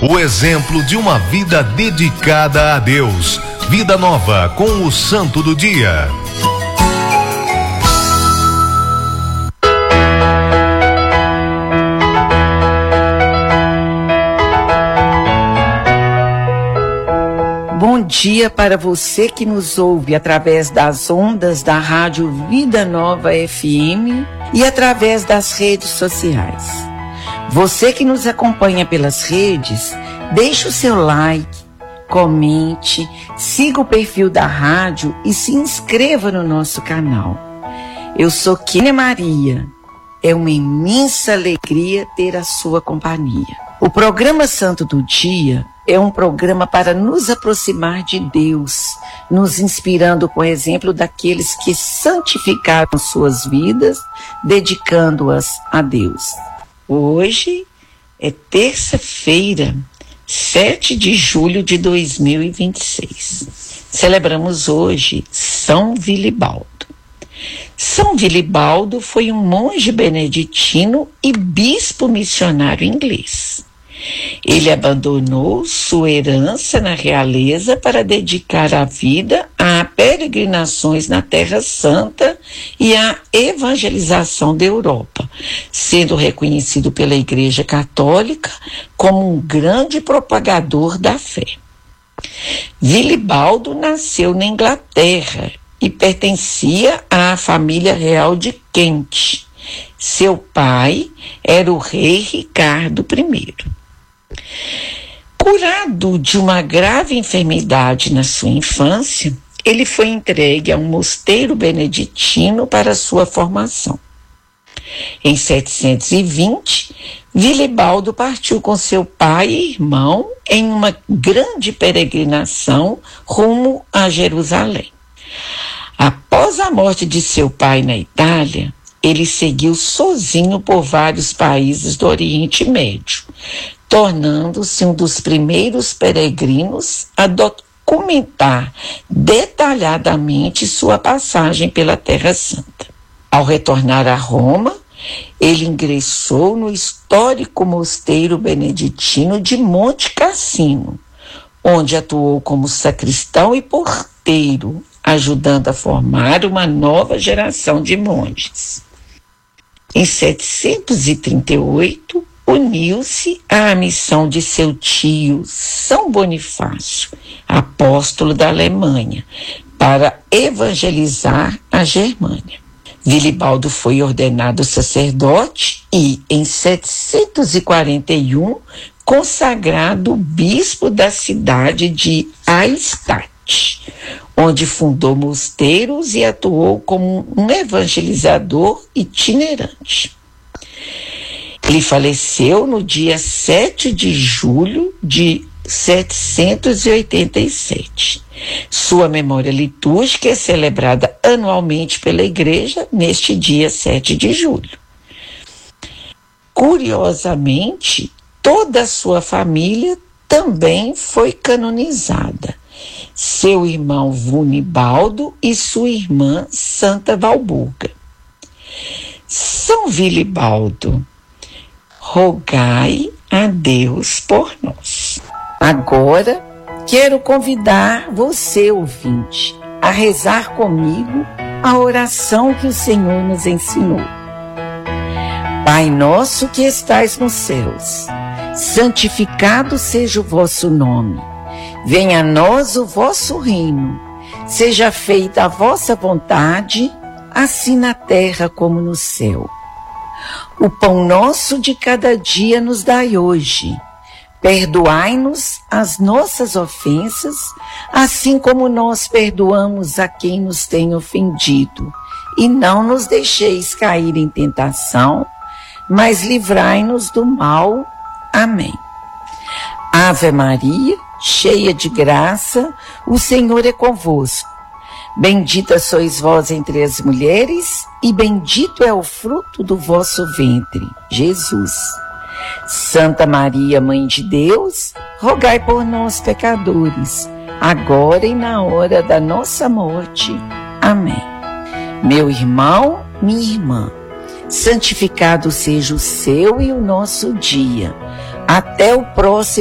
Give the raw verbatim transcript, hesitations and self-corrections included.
O exemplo de uma vida dedicada a Deus. Vida Nova com o Santo do Dia. Bom dia para você que nos ouve através das ondas da Rádio Vida Nova F M e através das redes sociais. Você que nos acompanha pelas redes, deixe o seu like, comente, siga o perfil da rádio e se inscreva no nosso canal. Eu sou Kênia Maria. É uma imensa alegria ter a sua companhia. O programa Santo do Dia é um programa para nos aproximar de Deus, nos inspirando com o exemplo daqueles que santificaram suas vidas, dedicando-as a Deus. Hoje é terça-feira, sete de julho de dois mil e vinte e seis. Celebramos hoje São Vilibaldo. São Vilibaldo foi um monge beneditino e bispo missionário inglês. Ele abandonou sua herança na realeza para dedicar a vida a peregrinações na Terra Santa e à evangelização da Europa, sendo reconhecido pela Igreja Católica como um grande propagador da fé. Vilibaldo nasceu na Inglaterra e pertencia à família real de Kent. Seu pai era o rei Ricardo I. Curado de uma grave enfermidade na sua infância, ele foi entregue a um mosteiro beneditino para sua formação. Em setecentos e vinte, Vilibaldo partiu com seu pai e irmão em uma grande peregrinação rumo a Jerusalém. Após a morte de seu pai na Itália, ele seguiu sozinho por vários países do Oriente Médio, tornando-se um dos primeiros peregrinos a documentar detalhadamente sua passagem pela Terra Santa. Ao retornar a Roma, ele ingressou no histórico mosteiro beneditino de Monte Cassino, onde atuou como sacristão e porteiro, ajudando a formar uma nova geração de monges. Em setecentos e trinta e oito, uniu-se à missão de seu tio São Bonifácio, apóstolo da Alemanha, para evangelizar a Germânia. Vilibaldo foi ordenado sacerdote e, em setecentos e quarenta e um, consagrado bispo da cidade de Eichstätt, onde fundou mosteiros e atuou como um evangelizador itinerante. Ele faleceu no dia sete de julho de setecentos e oitenta e sete. Sua memória litúrgica é celebrada anualmente pela Igreja neste dia sete de julho. Curiosamente, toda a sua família também foi canonizada. Seu irmão Vunibaldo e sua irmã Santa Valburga. São Vilibaldo, rogai a Deus por nós. Agora, quero convidar você, ouvinte, a rezar comigo a oração que o Senhor nos ensinou. Pai nosso que estais nos céus, santificado seja o vosso nome. Venha a nós o vosso reino. Seja feita a vossa vontade, assim na terra como no céu. O pão nosso de cada dia nos dai hoje. Perdoai-nos as nossas ofensas, assim como nós perdoamos a quem nos tem ofendido. E não nos deixeis cair em tentação, mas livrai-nos do mal. Amém. Ave Maria, cheia de graça, o Senhor é convosco. Bendita sois vós entre as mulheres, e bendito é o fruto do vosso ventre, Jesus. Santa Maria, Mãe de Deus, rogai por nós, pecadores, agora e na hora da nossa morte. Amém. Meu irmão, minha irmã, santificado seja o seu e o nosso dia. Até o próximo